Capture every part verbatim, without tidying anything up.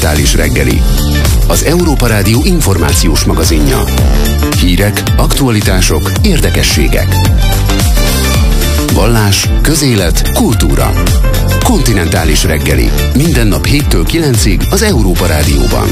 Kontinentális reggeli, az Európa Rádió információs magazinja. Hírek, aktualitások, érdekességek. Vallás, közélet, kultúra. Kontinentális reggeli, minden nap héttől kilencig az Európa Rádióban.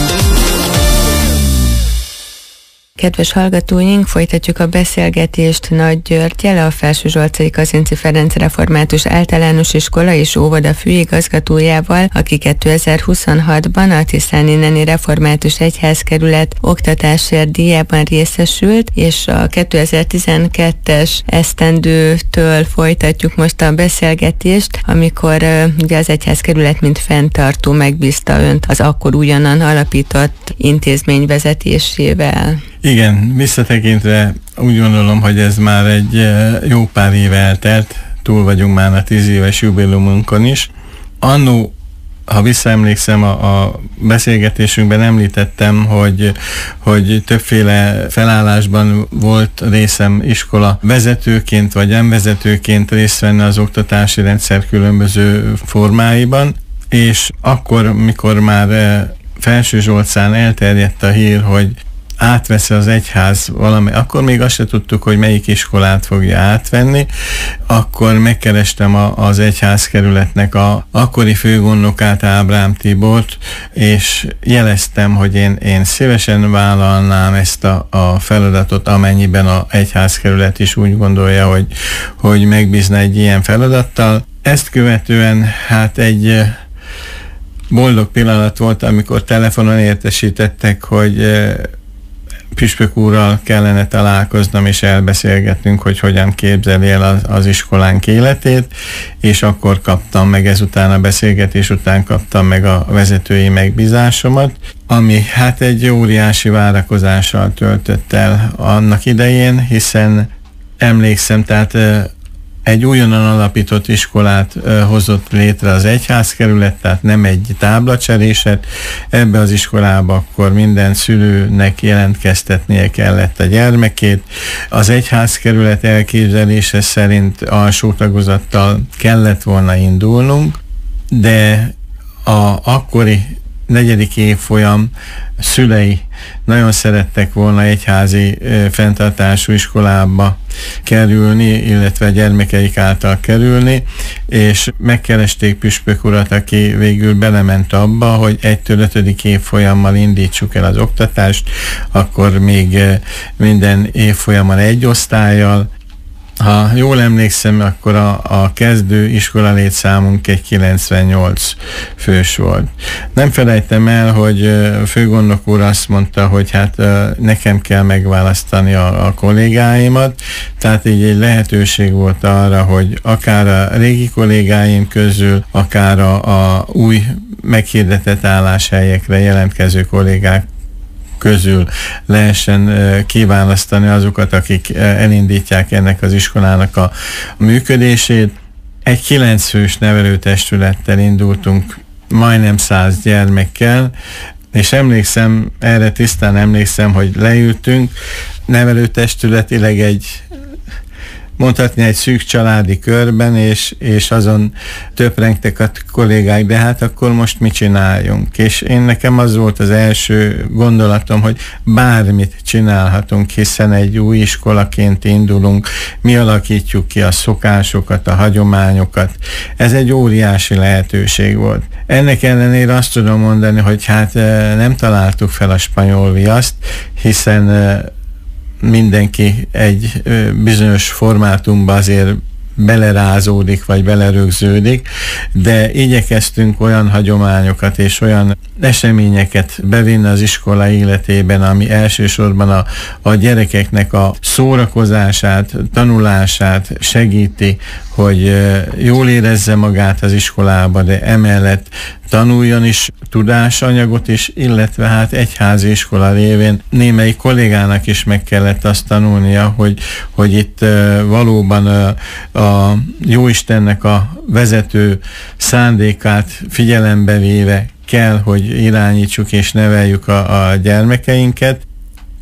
Kedves hallgatóink, folytatjuk a beszélgetést Nagy Györggyel, a Felsőzsolcai Kazinczy Ferenc Református Általános Iskola és Óvoda főigazgatójával, aki kétezer-huszonhatban a Tiszáni Neni Református Egyházkerület oktatásért díjában részesült, és a kétezer-tizenkettes esztendőtől folytatjuk most a beszélgetést, amikor uh, ugye az egyházkerület mint fenntartó megbízta önt az akkor újonnan alapított intézmény vezetésével. Igen, visszatekintve úgy gondolom, hogy ez már egy jó pár éve eltelt, túl vagyunk már a tíz éves jubileumunkon is. Annó, ha visszaemlékszem, a, a beszélgetésünkben említettem, hogy, hogy többféle felállásban volt részem iskola vezetőként vagy nem vezetőként részt venni az oktatási rendszer különböző formáiban, és akkor, mikor már Felsőzsolcán elterjedt a hír, hogy átvesz az egyház valami, akkor még azt se tudtuk, hogy melyik iskolát fogja átvenni, akkor megkerestem a, az egyházkerületnek a akkori főgondnokát, Ábrám Tibort, és jeleztem, hogy én, én szívesen vállalnám ezt a, a feladatot, amennyiben az egyházkerület is úgy gondolja, hogy, hogy megbízna egy ilyen feladattal. Ezt követően hát egy boldog pillanat volt, amikor telefonon értesítettek, hogy püspök úrral kellene találkoznom és elbeszélgetnünk, hogy hogyan képzeli el az, az iskolánk életét, és akkor kaptam meg, ezután a beszélgetés után kaptam meg a vezetői megbízásomat, ami hát egy óriási várakozással töltött el annak idején, hiszen emlékszem, tehát egy újonnan alapított iskolát uh, hozott létre az egyházkerület, tehát nem egy táblacseréset. Ebbe az iskolába akkor minden szülőnek jelentkeztetnie kellett a gyermekét. Az egyházkerület elképzelése szerint alsó tagozattal kellett volna indulnunk, de a akkori negyedik évfolyam szülei nagyon szerettek volna egyházi e, fenntartású iskolába kerülni, illetve a gyermekeik által kerülni, és megkeresték püspök urat, aki végül belement abba, hogy egytől ötödik évfolyammal indítsuk el az oktatást, akkor még e, minden évfolyammal egy osztályjal. Ha jól emlékszem, akkor a, a kezdő iskola létszámunk egy kilencvennyolc fős volt. Nem felejtem el, hogy a főgondnok úr azt mondta, hogy hát nekem kell megválasztani a, a kollégáimat, tehát így egy lehetőség volt arra, hogy akár a régi kollégáim közül, akár a, a új meghirdetett álláshelyekre jelentkező kollégák közül lehessen kiválasztani azokat, akik elindítják ennek az iskolának a működését. Egy kilenc fős nevelőtestülettel indultunk, majdnem száz gyermekkel, és emlékszem, erre tisztán emlékszem, hogy leültünk, nevelőtestületileg egy, mondhatni egy szűk családi körben, és, és azon töprengtek a kollégák, de hát akkor most mit csináljunk? És én nekem az volt az első gondolatom, hogy bármit csinálhatunk, hiszen egy új iskolaként indulunk, mi alakítjuk ki a szokásokat, a hagyományokat. Ez egy óriási lehetőség volt. Ennek ellenére azt tudom mondani, hogy hát nem találtuk fel a spanyol viaszt, hiszen mindenki egy bizonyos formátumba azért belerázódik, vagy belerögződik, de igyekeztünk olyan hagyományokat és olyan eseményeket bevinni az iskola életében, ami elsősorban a, a gyerekeknek a szórakozását, tanulását segíti, hogy jól érezze magát az iskolába, de emellett tanuljon is tudásanyagot is, illetve hát egyházi iskola révén némelyik kollégának is meg kellett azt tanulnia, hogy, hogy itt valóban a, a Jóistennek a vezető szándékát figyelembe véve kell, hogy irányítsuk és neveljük a, a gyermekeinket,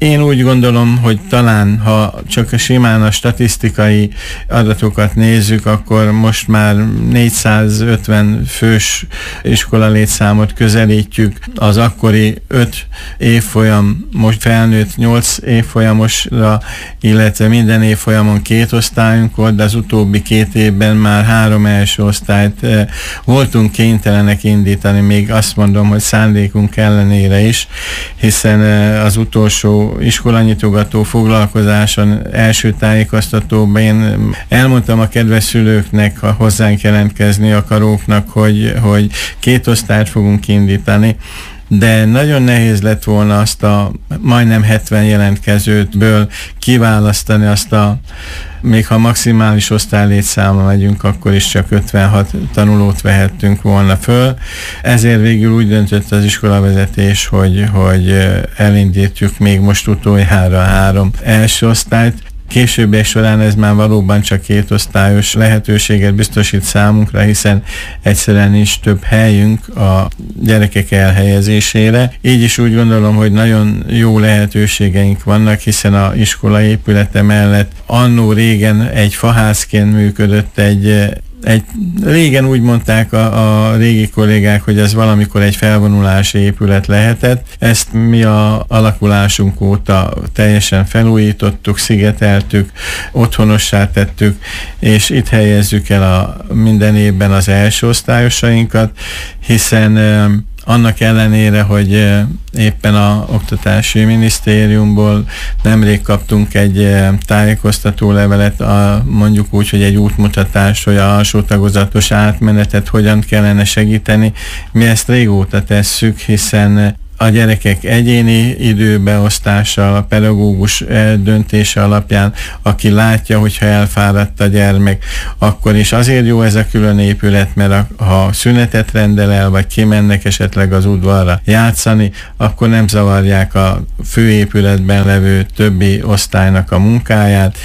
Én úgy gondolom, hogy talán, ha csak a simán a statisztikai adatokat nézzük, akkor most már négyszázötven fős iskola létszámot közelítjük. Az akkori öt évfolyam most felnőtt nyolc évfolyamosra, illetve minden évfolyamon két osztályunk volt, de az utóbbi két évben már három első osztályt eh, voltunk kénytelenek indítani, még azt mondom, hogy szándékunk ellenére is, hiszen eh, az utolsó iskolanyitogató foglalkozáson, első tájékoztatóban én elmondtam a kedves szülőknek, a hozzánk jelentkezni akaróknak, hogy, hogy két osztályt fogunk indítani, de nagyon nehéz lett volna azt a majdnem hetven jelentkezőtből kiválasztani azt a, még ha maximális osztálylétszámra megyünk, akkor is csak ötvenhat tanulót vehettünk volna föl. Ezért végül úgy döntött az iskolavezetés, hogy, hogy elindítjuk még most utoljára három első osztályt. Későbbiek során ez már valóban csak két osztályos lehetőséget biztosít számunkra, hiszen egyszerűen nincs több helyünk a gyerekek elhelyezésére. Így is úgy gondolom, hogy nagyon jó lehetőségeink vannak, hiszen a iskola épülete mellett annó régen egy faházként működött egy Egy, régen úgy mondták a, a régi kollégák, hogy ez valamikor egy felvonulási épület lehetett. Ezt mi a alakulásunk óta teljesen felújítottuk, szigeteltük, otthonossá tettük, és itt helyezzük el a, minden évben az első osztályosainkat, hiszen annak ellenére, hogy éppen a Oktatási Minisztériumból nemrég kaptunk egy tájékoztató levelet, a, mondjuk úgy, hogy egy útmutatást, hogy a alsó tagozatos átmenetet hogyan kellene segíteni. Mi ezt régóta tesszük, hiszen a gyerekek egyéni időbeosztással, a pedagógus döntése alapján, aki látja, hogyha elfáradt a gyermek, akkor is azért jó ez a külön épület, mert ha szünetet rendel el, vagy kimennek esetleg az udvarra játszani, akkor nem zavarják a főépületben levő többi osztálynak a munkáját.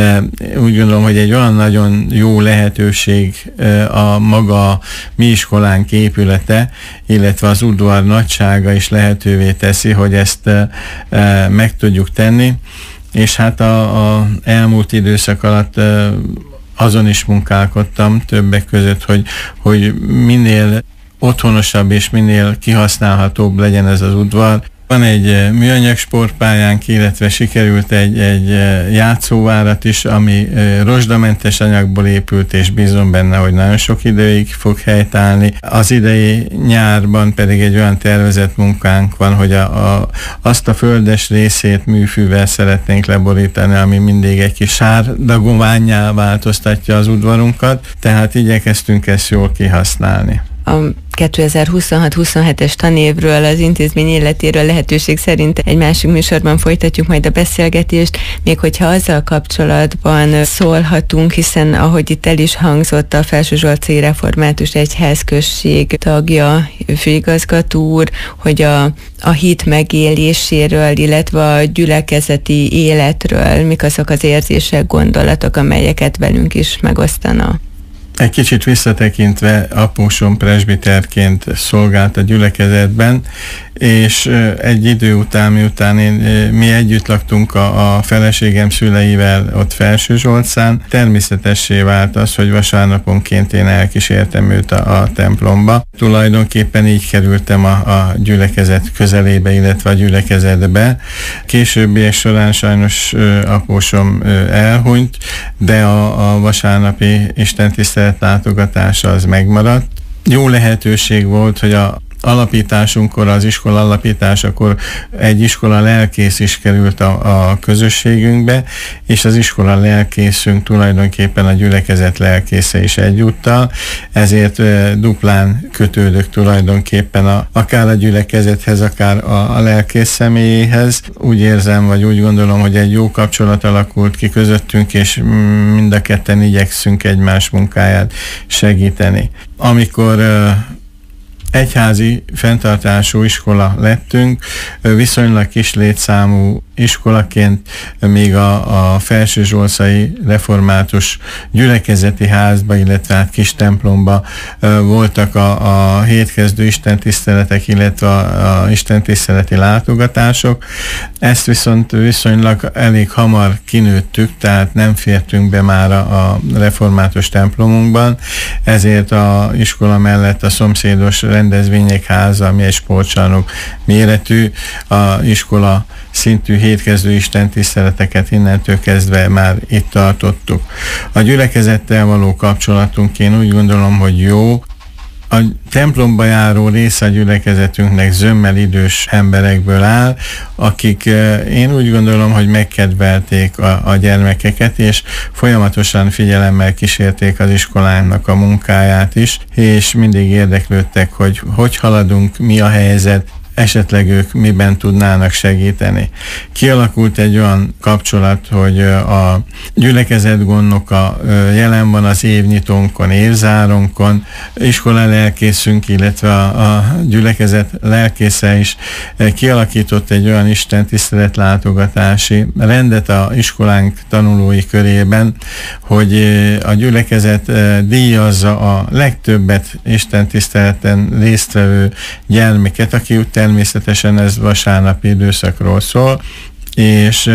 Úgy gondolom, hogy egy olyan nagyon jó lehetőség a maga mi iskolánk épülete, illetve az udvar nagysága is lehetővé teszi, hogy ezt e, e, meg tudjuk tenni, és hát a, a elmúlt időszak alatt e, azon is munkálkodtam többek között, hogy, hogy minél otthonosabb és minél kihasználhatóbb legyen ez az udvar. Van egy műanyag sportpályánk, illetve sikerült egy, egy játszóvárat is, ami rozsdamentes anyagból épült, és bízom benne, hogy nagyon sok ideig fog helytállni. Az idei nyárban pedig egy olyan tervezett munkánk van, hogy a, a, azt a földes részét műfűvel szeretnénk leborítani, ami mindig egy kis sárdagovánnyá változtatja az udvarunkat, tehát igyekeztünk ezt jól kihasználni. A kétezer-huszonhat huszonhetes tanévről, az intézmény életéről lehetőség szerint egy másik műsorban folytatjuk majd a beszélgetést, még hogyha azzal kapcsolatban szólhatunk, hiszen ahogy itt el is hangzott, a Felsőzsolcai Református Egyházközség tagja, főigazgató úr, hogy a, a hit megéléséről, illetve a gyülekezeti életről mik azok az érzések, gondolatok, amelyeket velünk is megosztana. Egy kicsit visszatekintve, apósom presbiterként szolgált a gyülekezetben, és egy idő után, miután én, mi együtt laktunk a, a feleségem szüleivel ott Felsőzsolcán, természetessé vált az, hogy vasárnaponként én elkísértem őt a, a templomba. Tulajdonképpen így kerültem a, a gyülekezet közelébe, illetve a gyülekezetbe. Későbbiek során sajnos apósom elhunyt, de a, a vasárnapi istentisztelet látogatása az megmaradt. Jó lehetőség volt, hogy a alapításunkkor, az iskola alapításakor egy iskola lelkész is került a, a közösségünkbe, és az iskola lelkészünk tulajdonképpen a gyülekezet lelkésze is egyúttal, ezért e, duplán kötődök tulajdonképpen a, akár a gyülekezethez, akár a, a lelkész személyéhez. Úgy érzem, vagy úgy gondolom, hogy egy jó kapcsolat alakult ki közöttünk, és mind a ketten igyekszünk egymás munkáját segíteni. Amikor e, egyházi fenntartású iskola lettünk, viszonylag kis létszámú iskolaként még a, a Felsőzsolcai Református Gyülekezeti Házba, illetve hát kis templomba voltak a, a hétkezdő istentiszteletek, illetve a, a istentiszteleti látogatások. Ezt viszont viszonylag elég hamar kinőttük, tehát nem fértünk be már a, a református templomunkban, ezért a iskola mellett a szomszédos rendezvények háza, ami egy sportcsarnok méretű, a iskola szintű hétkezdő istentiszteleteket innentől kezdve már itt tartottuk. A gyülekezettel való kapcsolatunk, én úgy gondolom, hogy jó. A templomba járó része a gyülekezetünknek zömmel idős emberekből áll, akik én úgy gondolom, hogy megkedvelték a, a gyermekeket, és folyamatosan figyelemmel kísérték az iskolának a munkáját is, és mindig érdeklődtek, hogy hogy haladunk, mi a helyzet, esetleg ők miben tudnának segíteni. Kialakult egy olyan kapcsolat, hogy a gyülekezet gondnoka jelen van az évnyitónkon, évzáronkon, iskola lelkészünk, illetve a, a gyülekezet lelkésze is kialakított egy olyan istentisztelet látogatási rendet a iskolánk tanulói körében, hogy a gyülekezet díjazza a legtöbbet istentiszteleten résztvevő gyermeket, aki után természetesen ez vasárnapi időszakról szól, és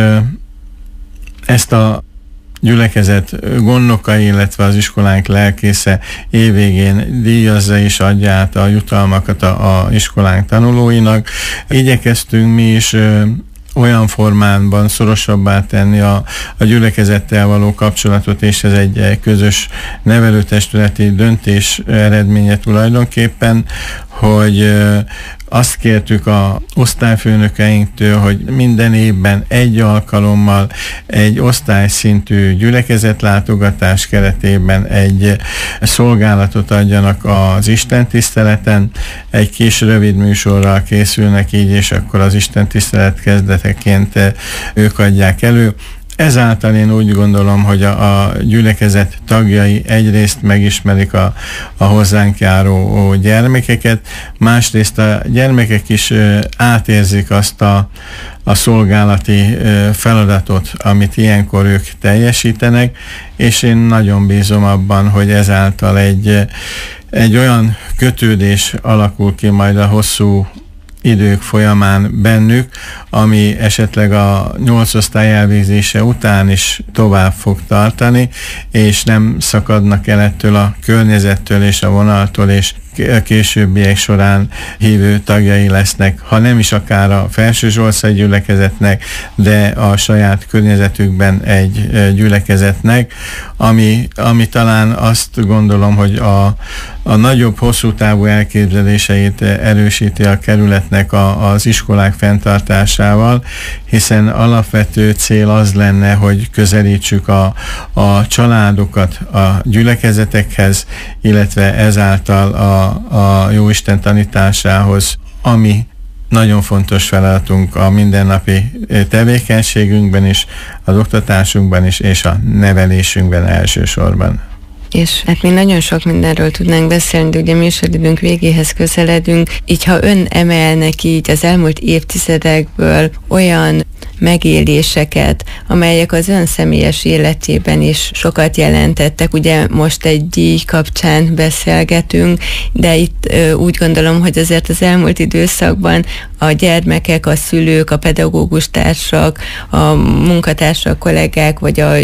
ezt a gyülekezet gondnoka, illetve az iskolánk lelkésze évvégén díjazza és adja át a jutalmakat a, a iskolánk tanulóinak. Igyekeztünk mi is olyan formánban szorosabbá tenni a, a gyülekezettel való kapcsolatot, és ez egy közös nevelőtestületi döntés eredménye tulajdonképpen, hogy azt kértük az osztályfőnökeinktől, hogy minden évben egy alkalommal egy osztályszintű gyülekezetlátogatás keretében egy szolgálatot adjanak az istentiszteleten, egy kis rövid műsorral készülnek így, és akkor az istentisztelet kezdeteként ők adják elő. Ezáltal én úgy gondolom, hogy a, a gyülekezet tagjai egyrészt megismerik a, a hozzánk járó gyermekeket, másrészt a gyermekek is átérzik azt a, a szolgálati feladatot, amit ilyenkor ők teljesítenek, és én nagyon bízom abban, hogy ezáltal egy, egy olyan kötődés alakul ki majd a hosszú idők folyamán bennük, ami esetleg a nyolc osztály elvégzése után is tovább fog tartani, és nem szakadnak el ettől a környezettől és a vonaltól, és a későbbiek során hívő tagjai lesznek, ha nem is akár a Felsőzsolcai gyülekezetnek, de a saját környezetükben egy gyülekezetnek, ami, ami talán azt gondolom, hogy a, a nagyobb, hosszú távú elképzeléseit erősíti a kerületnek a, az iskolák fenntartásával, hiszen alapvető cél az lenne, hogy közelítsük a, a családokat a gyülekezetekhez, illetve ezáltal a a Jóisten tanításához, ami nagyon fontos feladatunk a mindennapi tevékenységünkben is, az oktatásunkban is, és a nevelésünkben elsősorban. És hát mi nagyon sok mindenről tudnánk beszélni, de ugye műsoridőnk végéhez közeledünk, így ha ön emelnek így az elmúlt évtizedekből olyan megéléseket, amelyek az ön személyes életében is sokat jelentettek. Ugye most egy díj kapcsán beszélgetünk, de itt ö, úgy gondolom, hogy azért az elmúlt időszakban a gyermekek, a szülők, a pedagógus társak, a munkatársak, kollégák, vagy az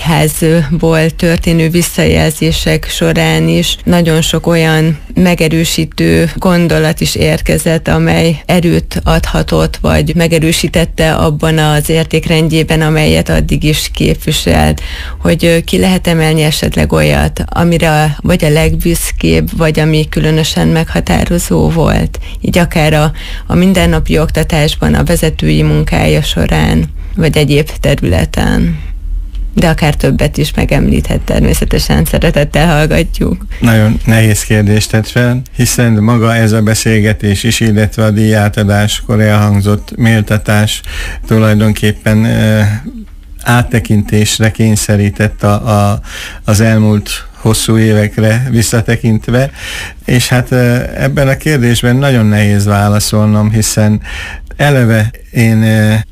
egyházból történő visszajelzések során is nagyon sok olyan megerősítő gondolat is érkezett, amely erőt adhatott, vagy megerősítette abban az értékrendjében, amelyet addig is képviselt, hogy ki lehet emelni esetleg olyat, amire vagy a legbüszkébb, vagy ami különösen meghatározó volt, így akár a, a mindennapi oktatásban, a vezetői munkája során, vagy egyéb területen. De akár többet is megemlíthet, természetesen szeretettel hallgatjuk. Nagyon nehéz kérdést tett fel, hiszen maga ez a beszélgetés is, illetve a díjátadáskor elhangzott méltatás tulajdonképpen e, áttekintésre kényszerített a, a, az elmúlt hosszú évekre visszatekintve, és hát e, ebben a kérdésben nagyon nehéz válaszolnom, hiszen eleve én e,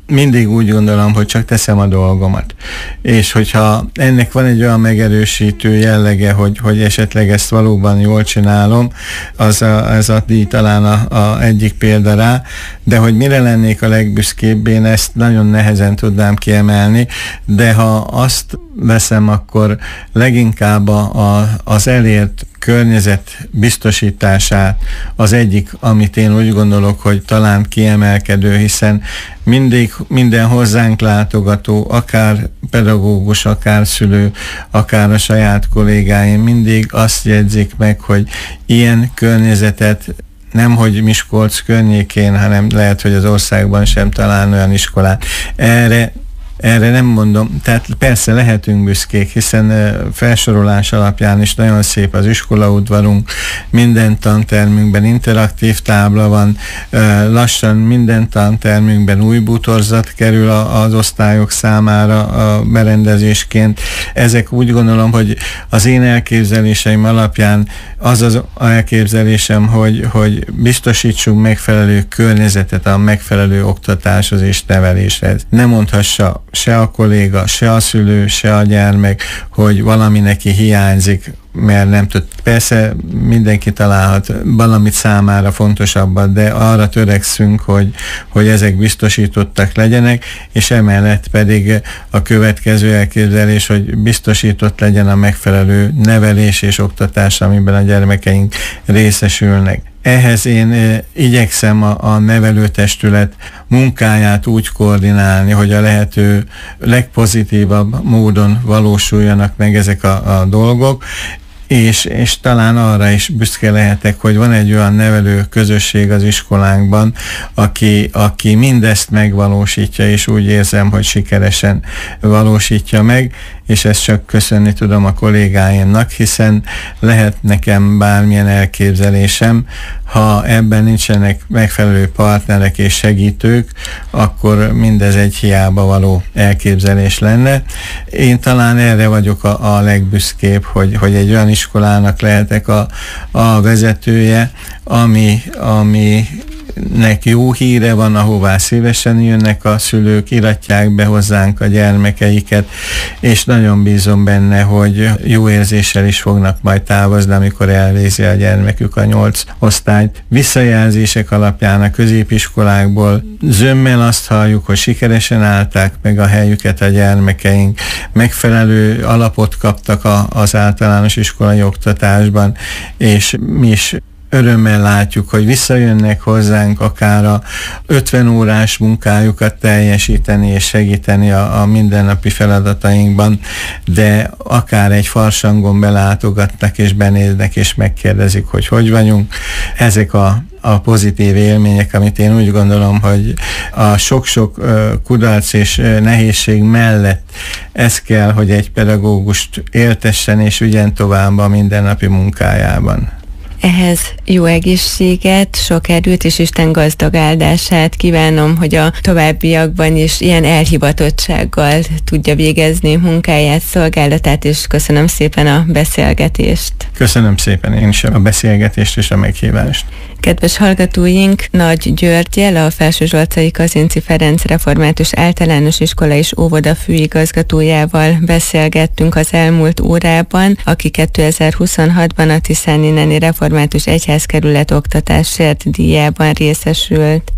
mindig úgy gondolom, hogy csak teszem a dolgomat. És hogyha ennek van egy olyan megerősítő jellege, hogy, hogy esetleg ezt valóban jól csinálom, az a, ez a díj talán a, a egyik példa rá, de hogy mire lennék a legbüszkébb, én ezt nagyon nehezen tudnám kiemelni, de ha azt veszem, akkor leginkább a, a, az elért környezet biztosítását az egyik, amit én úgy gondolok, hogy talán kiemelkedő, hiszen mindig minden hozzánk látogató, akár pedagógus, akár szülő, akár a saját kollégáim mindig azt jegyzik meg, hogy ilyen környezetet nemhogy Miskolc környékén, hanem lehet, hogy az országban sem talán olyan iskolát. Erre Erre nem mondom, tehát persze lehetünk büszkék, hiszen felsorolás alapján is nagyon szép az iskolaudvarunk, minden tantermünkben interaktív tábla van, lassan minden tantermünkben új bútorzat kerül az osztályok számára a berendezésként. Ezek úgy gondolom, hogy az én elképzeléseim alapján az az elképzelésem, hogy, hogy biztosítsunk megfelelő környezetet a megfelelő oktatáshoz és neveléshez. Nem mondhassa se a kolléga, se a szülő, se a gyermek, hogy valami neki hiányzik, mert nem tud. Persze mindenki találhat valamit számára fontosabbat, de arra törekszünk, hogy, hogy ezek biztosítottak legyenek, és emellett pedig a következő elképzelés, hogy biztosított legyen a megfelelő nevelés és oktatás, amiben a gyermekeink részesülnek. Ehhez én e, igyekszem a, a nevelőtestület munkáját úgy koordinálni, hogy a lehető legpozitívabb módon valósuljanak meg ezek a, a dolgok, és, és talán arra is büszke lehetek, hogy van egy olyan nevelő közösség az iskolánkban, aki, aki mindezt megvalósítja, és úgy érzem, hogy sikeresen valósítja meg, és ezt csak köszönni tudom a kollégáimnak, hiszen lehet nekem bármilyen elképzelésem, ha ebben nincsenek megfelelő partnerek és segítők, akkor mindez egy hiába való elképzelés lenne. Én talán erre vagyok a, a legbüszkébb, hogy, hogy egy olyan iskolának lehetek a, a vezetője, ami, ami nek jó híre van, ahová szívesen jönnek a szülők, iratják be hozzánk a gyermekeiket, és nagyon bízom benne, hogy jó érzéssel is fognak majd távozni, amikor elvégzi a gyermekük a nyolc osztályt. Visszajelzések alapján a középiskolákból zömmel azt halljuk, hogy sikeresen állták meg a helyüket a gyermekeink, megfelelő alapot kaptak a, az általános iskolai oktatásban, és mi is örömmel látjuk, hogy visszajönnek hozzánk akár a ötven órás munkájukat teljesíteni és segíteni a, a mindennapi feladatainkban, de akár egy farsangon belátogatnak és benéznek és megkérdezik, hogy hogy vagyunk. Ezek a a pozitív élmények, amit én úgy gondolom, hogy a sok-sok uh, kudarc és uh, nehézség mellett ez kell, hogy egy pedagógust éltessen és vigyen tovább a mindennapi munkájában. Ehhez jó egészséget, sok erőt és Isten gazdag áldását kívánom, hogy a továbbiakban is ilyen elhivatottsággal tudja végezni munkáját, szolgálatát, és köszönöm szépen a beszélgetést. Köszönöm szépen én is a beszélgetést és a meghívást. Kedves hallgatóink, Nagy Györggyel, a Felsőzsolcai Kazinczy Ferenc Református Általános Iskola és Óvoda főigazgatójával beszélgettünk az elmúlt órában, aki kétezer-huszonhatban a Tiszáni Néni Református Egyházkerület oktatásért díjában részesült.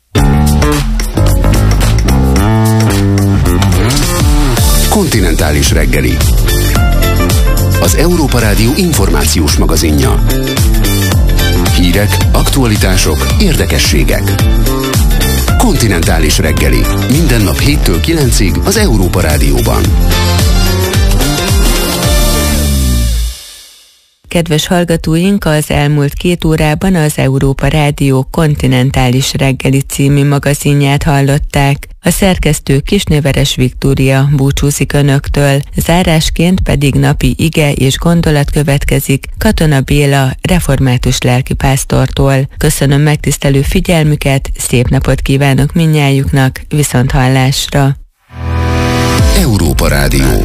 Kontinentális reggeli. Az Európa Rádió információs magazinja. Hírek, aktualitások, érdekességek. Kontinentális reggeli. Minden nap héttől kilencig az Európa Rádióban. Kedves hallgatóink, az elmúlt két órában az Európa Rádió Kontinentális reggeli című magazinját hallották. A szerkesztő Kisnéveres Viktória búcsúzik önöktől, zárásként pedig napi ige és gondolat következik Katona Béla református lelkipásztortól. Köszönöm megtisztelő figyelmüket, szép napot kívánok mindnyájuknak, viszont hallásra. Európa Rádió.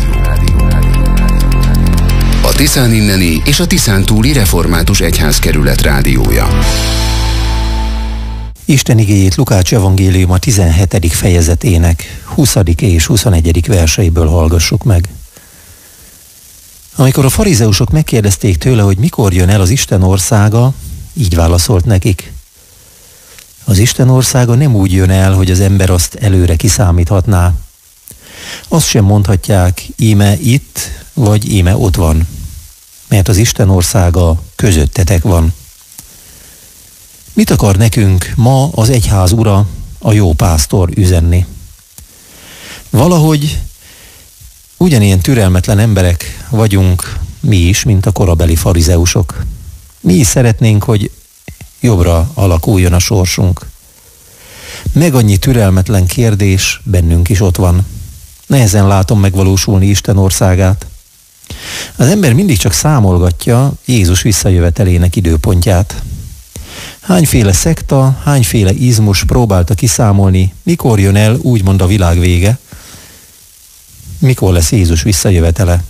A Tiszáninneni és a Tiszántúli Református Egyházkerület rádiója. Isten igéjét Lukács evangéliuma tizenhetedik fejezetének huszadik és huszonegyedik verseiből hallgassuk meg. Amikor a farizeusok megkérdezték tőle, hogy mikor jön el az Isten országa, így válaszolt nekik: az Isten országa nem úgy jön el, hogy az ember azt előre kiszámíthatná. Azt sem mondhatják, íme itt, vagy íme ott van, mert az Isten országa közöttetek van. Mit akar nekünk ma az egyház ura, a jó pásztor üzenni? Valahogy ugyanilyen türelmetlen emberek vagyunk mi is, mint a korabeli farizeusok. Mi is szeretnénk, hogy jobbra alakuljon a sorsunk. Meg annyi türelmetlen kérdés bennünk is ott van. Nehezen látom megvalósulni Isten országát. Az ember mindig csak számolgatja Jézus visszajövetelének időpontját. Hányféle szekta, hányféle izmus próbálta kiszámolni, mikor jön el úgymond a világ vége, mikor lesz Jézus visszajövetele.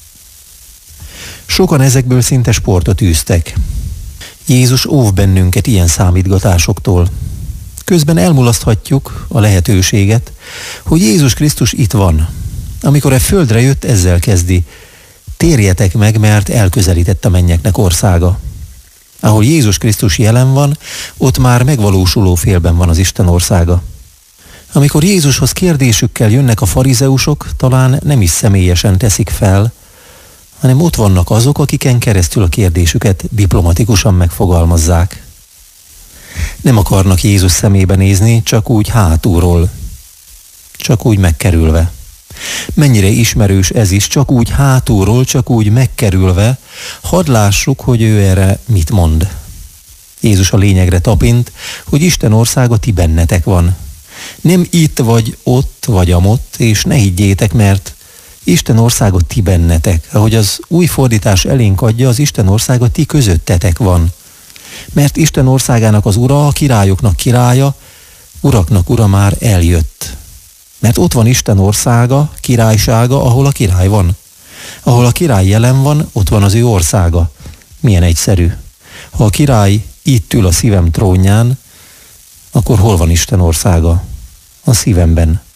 Sokan ezekből szinte sportot űztek. Jézus óv bennünket ilyen számítgatásoktól. Közben elmulaszthatjuk a lehetőséget, hogy Jézus Krisztus itt van. Amikor e földre jött, ezzel kezdi: térjetek meg, mert elközelített a mennyeknek országa. Ahol Jézus Krisztus jelen van, ott már megvalósuló félben van az Isten országa. Amikor Jézushoz kérdésükkel jönnek a farizeusok, talán nem is személyesen teszik fel, hanem ott vannak azok, akiken keresztül a kérdésüket diplomatikusan megfogalmazzák. Nem akarnak Jézus szemébe nézni, csak úgy hátulról, csak úgy megkerülve. Mennyire ismerős ez is, csak úgy hátulról, csak úgy megkerülve, hadd lássuk, hogy ő erre mit mond. Jézus a lényegre tapint, hogy Isten országa ti bennetek van. Nem itt vagy ott vagy amott, és ne higgyétek, mert Isten országa ti bennetek. Ahogy az új fordítás elénk adja, az Isten országa ti közöttetek van. Mert Isten országának az ura, a királyoknak királya, uraknak ura már eljött. Mert ott van Isten országa, királysága, ahol a király van. Ahol a király jelen van, ott van az ő országa. Milyen egyszerű. Ha a király itt ül a szívem trónján, akkor hol van Isten országa? A szívemben.